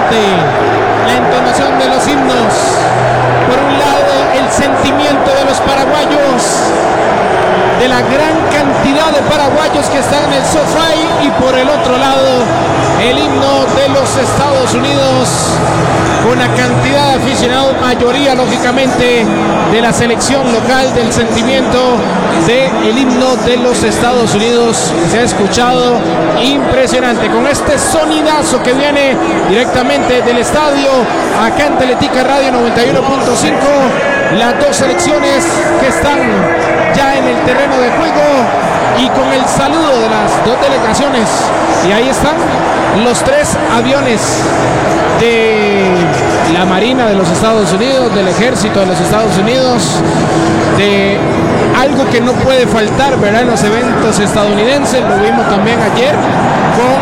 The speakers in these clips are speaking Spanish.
fuerte la entonación de los himnos. Por un lado, el sentimiento de los paraguayos, de la gran cantidad de paraguayos que están en el SoFi, y por el otro lado, el himno de los Estados Unidos, con una cantidad de aficionados, mayoría lógicamente de la selección local, del sentimiento del himno de los Estados Unidos. Se ha escuchado impresionante con este sonidazo que viene directamente del estadio, acá en Teletica Radio 91.5. Las dos selecciones que están ya en el terreno de juego y con el saludo de las dos delegaciones. Y ahí están los tres aviones de la Marina de los Estados Unidos, del Ejército de los Estados Unidos, de algo que no puede faltar, ¿verdad?, en los eventos estadounidenses. Lo vimos también ayer con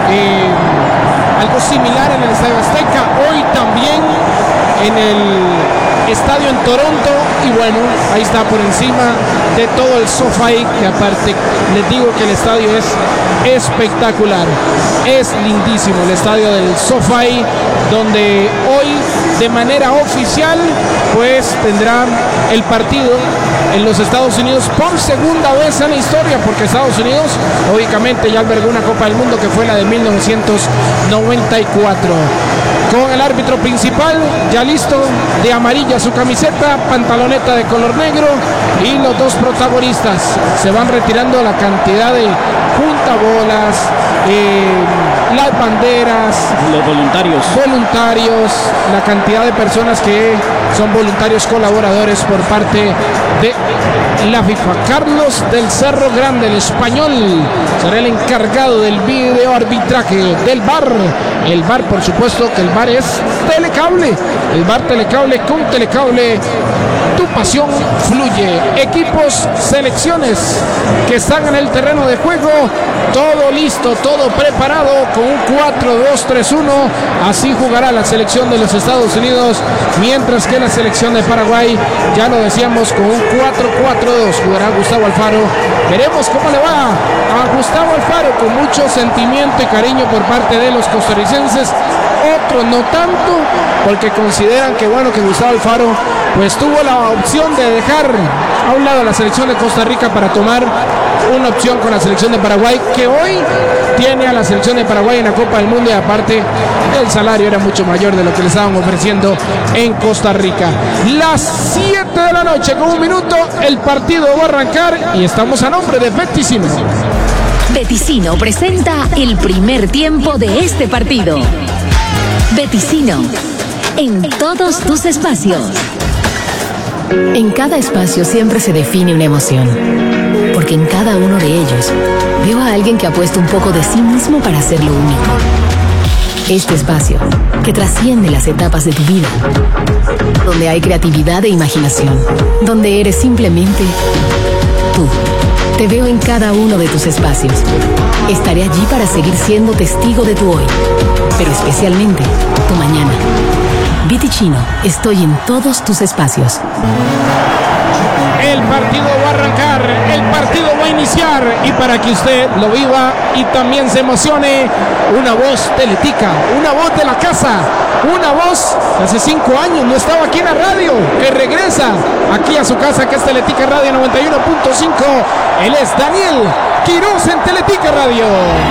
algo similar en el Estadio Azteca, hoy también en el estadio en Toronto. Y bueno, ahí está por encima de todo el SoFi, que aparte les digo que el estadio es espectacular, es lindísimo el estadio del SoFi, donde hoy de manera oficial pues tendrá el partido en los Estados Unidos por segunda vez en la historia, porque Estados Unidos lógicamente ya albergó una Copa del Mundo que fue la de 1994. Con el árbitro principal ya listo, de amarilla su camiseta, pantaloneta de color negro, y los dos protagonistas se van retirando la cantidad de juntabolas, las banderas, los voluntarios, la cantidad de personas que son voluntarios colaboradores por parte de la FIFA. Carlos del Cerro Grande, el español, será el encargado del video arbitraje del VAR. El VAR, por supuesto que el VAR es Telecable. El VAR Telecable, con Telecable tu pasión fluye. Equipos, selecciones que están en el terreno de juego, todo listo, todo preparado con un 4-2-3-1. Así jugará la selección de los Estados Unidos, mientras que la selección de Paraguay, ya lo decíamos, con un 4-4-2 jugará Gustavo Alfaro. Veremos cómo le va a Gustavo Alfaro, con mucho sentimiento y cariño por parte de los costarricenses. Otros no tanto, porque consideran que bueno, que Gustavo Alfaro pues tuvo la opción de dejar a un lado a la selección de Costa Rica para tomar una opción con la selección de Paraguay, que hoy tiene a la selección de Paraguay en la Copa del Mundo, y aparte el salario era mucho mayor de lo que le estaban ofreciendo en Costa Rica. Las 7 de la noche con un minuto, el partido va a arrancar y estamos a nombre de Beticino. Beticino presenta el primer tiempo de este partido. Beticino, en todos tus espacios. En cada espacio siempre se define una emoción, porque en cada uno de ellos veo a alguien que ha puesto un poco de sí mismo para hacerlo único. Este espacio, que trasciende las etapas de tu vida, donde hay creatividad e imaginación, donde eres simplemente tú. Te veo en cada uno de tus espacios. Estaré allí para seguir siendo testigo de tu hoy, pero especialmente tu mañana. Beticino, estoy en todos tus espacios. El partido va a arrancar, el partido va a iniciar, y para que usted lo viva y también se emocione, una voz Teletica, una voz de la casa, una voz que hace 5 años no estaba aquí en la radio, que regresa aquí a su casa, que es Teletica Radio 91.5. Él es Daniel Quiroz en Teletica Radio.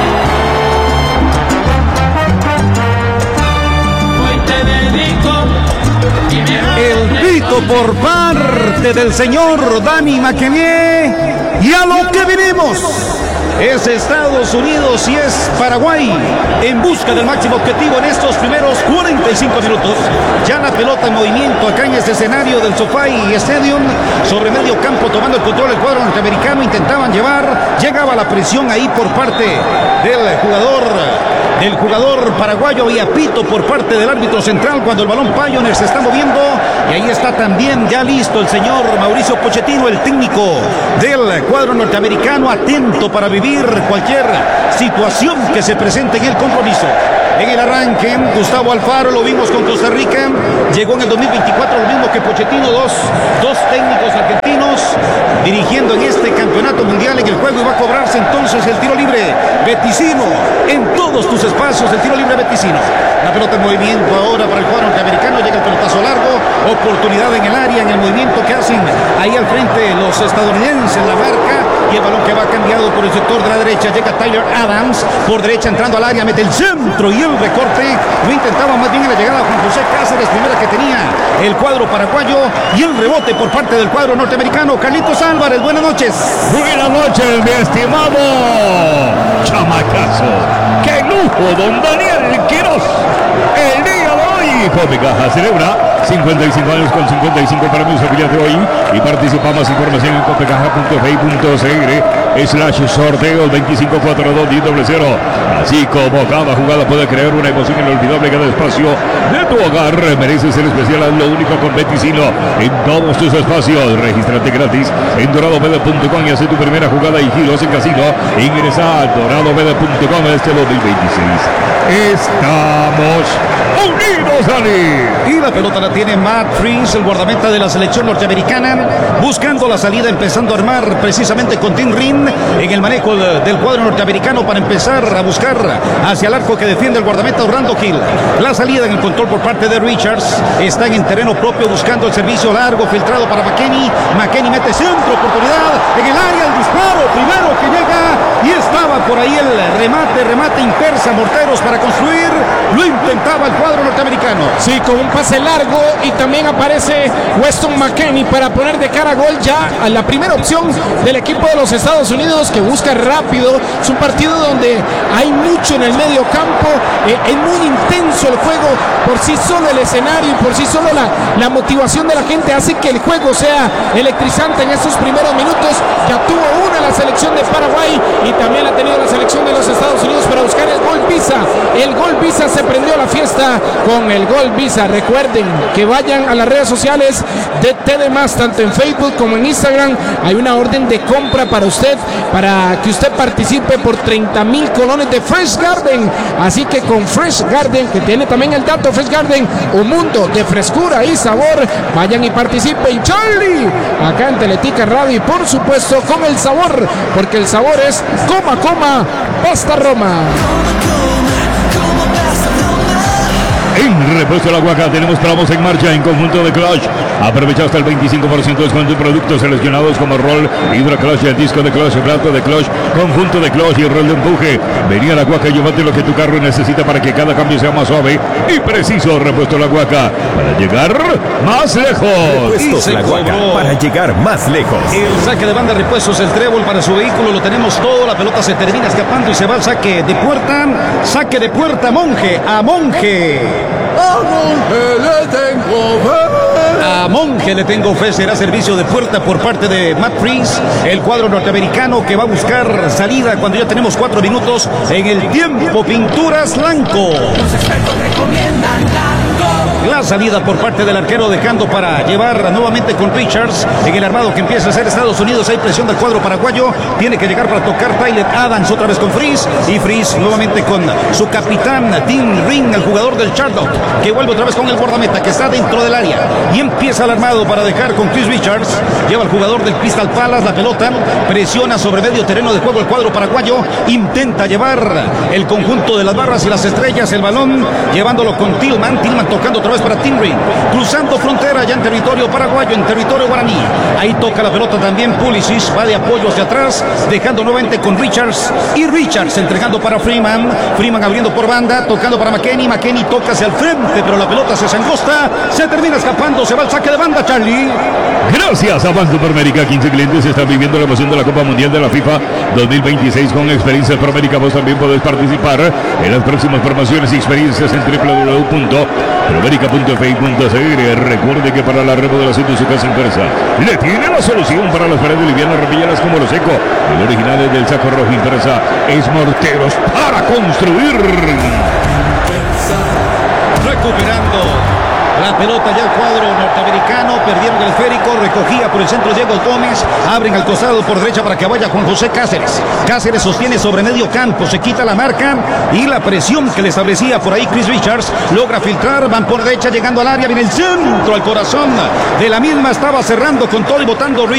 El grito por parte del señor Dani Maquenier, y a lo que vinimos es Estados Unidos y es Paraguay, en busca del máximo objetivo en estos primeros 45 minutos. Ya la pelota en movimiento acá en este escenario del SoFi Stadium, sobre medio campo, tomando el control el cuadro norteamericano. Intentaban llevar, llegaba la presión ahí por parte del jugador paraguayo, y apito por parte del árbitro central cuando el balón Pioneer se está moviendo. Y ahí está también ya listo el señor Mauricio Pochettino, el técnico del cuadro norteamericano, atento para vivir cualquier situación que se presente en el compromiso. En el arranque, Gustavo Alfaro, lo vimos con Costa Rica, llegó en el 2024, lo mismo que Pochettino, dos técnicos argentinos. Vecinos, dirigiendo en este campeonato mundial en el juego, y va a cobrarse entonces el tiro libre Veticino. En todos tus espacios el tiro libre Veticino. La pelota en movimiento ahora para el cuadro norteamericano, llega el pelotazo largo, oportunidad en el área, en el movimiento que hacen ahí al frente los estadounidenses, la marca, y el balón que va cambiado por el sector de la derecha, llega Tyler Adams, por derecha entrando al área, mete el centro y el recorte, lo intentaba más bien en la llegada Juan José Cáceres, primera que tenía el cuadro paraguayo, y el rebote por parte del cuadro norteamericano. Carlitos Álvarez, buenas noches. Buenas noches, mi estimado chamacazo. ¡Qué lujo, don Daniel Quiroz! El día de hoy, Copecaja celebra 55 años con 55 premios el día de hoy, y participa. Más información en copecaja.fi.cr/sorteo 2542-1000. Así como cada jugada puede crear una emoción inolvidable, cada espacio de tu hogar merece ser especial. Haz lo único con Veticino en todos tus espacios. Regístrate gratis en doradobd.com y hace tu primera jugada y giros en casino. Ingresa a doradobd.com este 2026. Estamos unidos, Dani. Y la pelota la tiene Matt Freese, el guardameta de la selección norteamericana, buscando la salida, empezando a armar precisamente con Tim Ring en el manejo del cuadro norteamericano para empezar a buscar hacia el arco que defiende el guardameta Orlando Hill. La salida en el control por parte de Richards, están en terreno propio buscando el servicio largo filtrado para McKennie. McKennie mete centro, oportunidad en el área, el disparo primero que llega, y estaba por ahí el remate inversa, morteros para construir, lo intentaba el cuadro norteamericano. Sí, con un pase largo, y también aparece Weston McKennie para poner de cara a gol ya a la primera opción del equipo de los Estados Unidos, que busca rápido. Es un partido donde hay mucho en el medio campo, es muy intenso el juego, por sí solo el escenario y por sí solo la motivación de la gente hace que el juego sea electrizante en estos primeros minutos. Ya tuvo una la selección de Paraguay y también la ha tenido la selección de los Estados Unidos para buscar el gol visa. El gol visa, se prendió la fiesta con el gol visa. Recuerden que vayan a las redes sociales de TDMás, tanto en Facebook como en Instagram. Hay una orden de compra para usted, para que usted participe por 30,000 colones de Fresh Garden. Así que con Fresh Garden, que tiene también el dato Fresh Garden, un mundo de frescura y sabor, vayan y participen. Charlie, acá en Teletica Radio, y por supuesto con el sabor, porque el sabor es coma, Pasta Roma. En Repuesto La Guaca tenemos promos en marcha en conjunto de Clutch. Aprovecha hasta el 25% de descuento en productos seleccionados como Roll, Hydro Clutch, el disco de Clutch, el plato de Clutch, conjunto de Clutch y Roll de empuje. Vení a La Guaca y llévate lo que tu carro necesita para que cada cambio sea más suave y preciso. Repuesto La Guaca, para llegar más lejos. Repuestos La Guaca, para llegar más lejos. El saque de banda, repuestos, el trébol para su vehículo, lo tenemos todo. La pelota se termina escapando y se va al saque de puerta. Saque de puerta, Monje, a Monje. A Monje le tengo fe. A Monje le tengo fe. Será servicio de puerta por parte de Matt Freese, el cuadro norteamericano, que va a buscar salida cuando ya tenemos 4 minutos en el tiempo. Pinturas Blanco. La salida por parte del arquero, dejando para llevar nuevamente con Richards en el armado que empieza a ser Estados Unidos. Hay presión del cuadro paraguayo, tiene que llegar para tocar Tyler Adams otra vez con Freese, y Freese nuevamente con su capitán Tim Ring, el jugador del Charlotte, que vuelve otra vez con el guardameta que está dentro del área, y empieza el armado para dejar con Chris Richards. Lleva el jugador del Crystal Palace la pelota, presiona sobre medio terreno de juego el cuadro paraguayo, intenta llevar el conjunto de las barras y las estrellas el balón, llevándolo con Tillman tocando otra vez para Tim Ring, cruzando frontera ya en territorio paraguayo, en territorio guaraní. Ahí toca la pelota también Pulisic, va de apoyo hacia atrás, dejando nuevamente con Richards, y Richards entregando para Freeman abriendo por banda, tocando para McKennie toca hacia el frente, pero la pelota se zangosta, se termina escapando, se va al saque de banda, Charlie. Gracias a Banco Promérica, 15 clientes están viviendo la emoción de la Copa Mundial de la FIFA 2026 con experiencias Promérica. Vos también podés participar en las próximas promociones y experiencias en www.promerica.fi.cr. Recuerde que para la remodelación de su casa inversa le tiene la solución para las paredes livianas, repilladas como lo seco. El original es del saco rojo impresa, es morteros para construir. Recuperando la pelota ya el cuadro norteamericano, perdieron el esférico, recogía por el centro Diego Gómez, abren al costado por derecha para que vaya Juan José Cáceres. Cáceres sostiene sobre medio campo, se quita la marca y la presión que le establecía por ahí Chris Richards, logra filtrar, van por derecha llegando al área, viene el centro al corazón de la misma, estaba cerrando con todo y botando